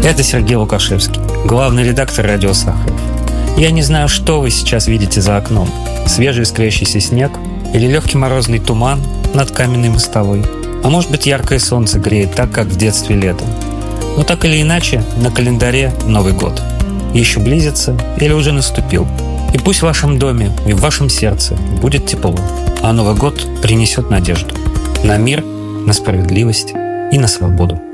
Это Сергей Лукашевский, главный редактор «Радио Сахаров». Я не знаю, что вы сейчас видите за окном. Свежий искрящийся снег или легкий морозный туман над каменной мостовой. А может быть, яркое солнце греет так, как в детстве летом. Но так или иначе, на календаре Новый год. Еще близится или уже наступил. И пусть в вашем доме и в вашем сердце будет тепло. А Новый год принесет надежду. На мир, на справедливость и на свободу.